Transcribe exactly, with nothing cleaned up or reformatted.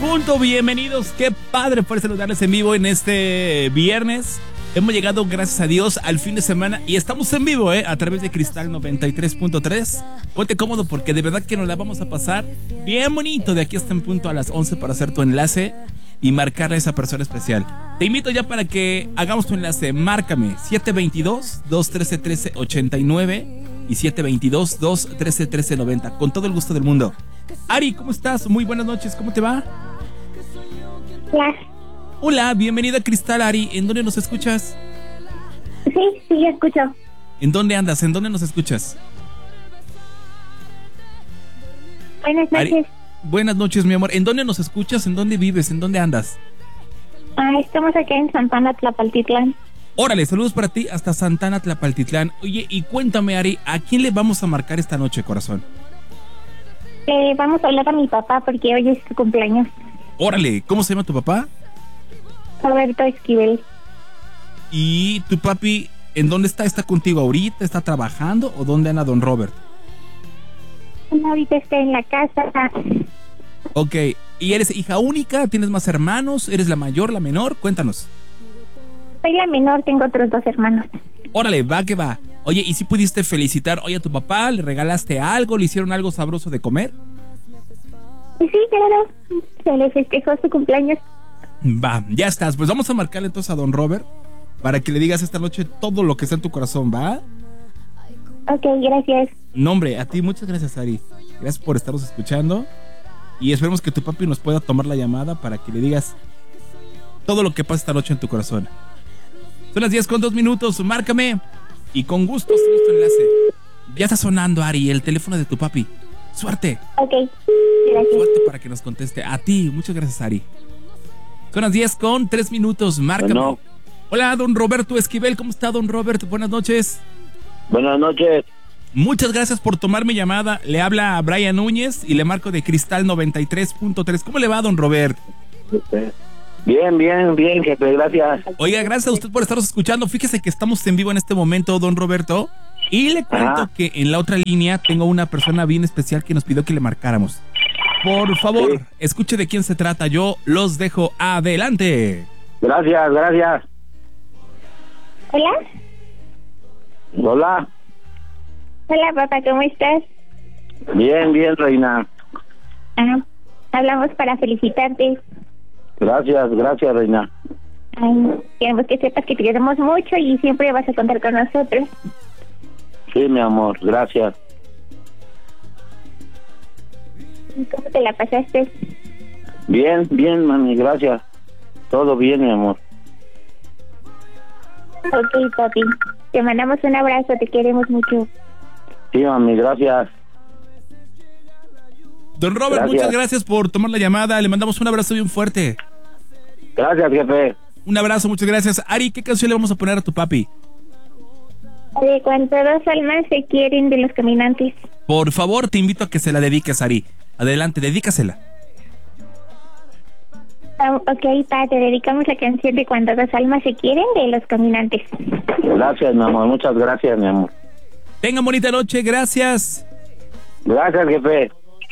punto, bienvenidos, qué padre poder saludarles en vivo en este viernes. Hemos llegado, gracias a Dios, al fin de semana y estamos en vivo, ¿eh? A través de Cristal noventa y tres punto tres. Ponte cómodo porque de verdad que nos la vamos a pasar bien bonito de aquí hasta en punto a las once para hacer tu enlace y marcarle a esa persona especial. Te invito ya para que hagamos tu enlace. Márcame siete dos dos, dos uno tres, uno tres ocho nueve y siete dos dos, dos uno tres, uno tres nueve cero. Con todo el gusto del mundo. Ari, ¿cómo estás? Muy buenas noches, ¿cómo te va? Hola. Hola, bienvenida Cristal. Ari, ¿en dónde nos escuchas? Sí, sí, escucho. ¿En dónde andas? ¿En dónde nos escuchas? Buenas noches. Ari, buenas noches, mi amor. ¿En dónde nos escuchas? ¿En dónde vives? ¿En dónde andas? Ah, estamos acá en Santana, Tlapaltitlán. Órale, saludos para ti hasta Santana, Tlapaltitlán. Oye, y cuéntame, Ari, ¿a quién le vamos a marcar esta noche, corazón? Eh, vamos a hablar a mi papá porque hoy es su cumpleaños. Órale, ¿cómo se llama tu papá? Roberto Esquivel. ¿Y tu papi en dónde está? ¿Está contigo ahorita? ¿Está trabajando? ¿O dónde anda don Robert? Ahorita está en la casa. Ok, ¿y eres hija única? ¿Tienes más hermanos? ¿Eres la mayor, la menor? Cuéntanos. Soy la menor, tengo otros dos hermanos. Órale, va que va. Oye, ¿y si pudiste felicitar hoy a tu papá? ¿Le regalaste algo? ¿Le hicieron algo sabroso de comer? Sí, claro. Se le festejó su cumpleaños. Va, ya estás. Pues vamos a marcarle entonces a don Robert para que le digas esta noche todo lo que está en tu corazón, ¿va? Ok, gracias. No, hombre, a ti muchas gracias, Ari. Gracias por estarnos escuchando. Y esperemos que tu papi nos pueda tomar la llamada para que le digas todo lo que pasa esta noche en tu corazón. Son las diez con dos minutos, márcame. Y con gusto hacemos tu enlace. Ya está sonando, Ari, el teléfono de tu papi. Suerte. Ok, gracias. Suerte para que nos conteste. A ti, muchas gracias, Ari. Son las diez con tres minutos, márcame. Bueno. Hola, don Roberto Esquivel, ¿cómo está, don Robert? Buenas noches. Buenas noches. Muchas gracias por tomar mi llamada. Le habla a Brian Núñez y le marco de Cristal noventa y tres punto tres. ¿Cómo le va, don Robert? Bien, bien, bien, jefe, gracias. Oiga, gracias a usted por estarnos escuchando. Fíjese que estamos en vivo en este momento, don Roberto. Y le cuento Ajá. que en la otra línea tengo una persona bien especial que nos pidió que le marcáramos. Por favor, Sí. escuche de quién se trata. Yo los dejo adelante. Gracias, gracias. Hola. Hola. Hola, papá, ¿cómo estás? Bien, bien, reina. Ah, hablamos para felicitarte. Gracias, gracias, reina. Ay, queremos que sepas que te queremos mucho y siempre vas a contar con nosotros. Sí, mi amor, gracias. ¿Cómo te la pasaste? Bien, bien, mami, gracias. Todo bien, mi amor. Ok, papi. Te mandamos un abrazo, te queremos mucho. Sí, mami, gracias. Don Robert, Gracias. muchas gracias por tomar la llamada. Le mandamos un abrazo bien fuerte. Gracias, jefe. Un abrazo, muchas gracias. Ari, ¿qué canción le vamos a poner a tu papi? De cuando dos almas se quieren de los caminantes. Por favor, te invito a que se la dediques, Ari. Adelante, dedícasela. Ah, ok, pa, te dedicamos la canción de cuando dos almas se quieren de los caminantes. Gracias, mi amor, muchas gracias, mi amor. Tengan bonita noche, gracias. Gracias, jefe.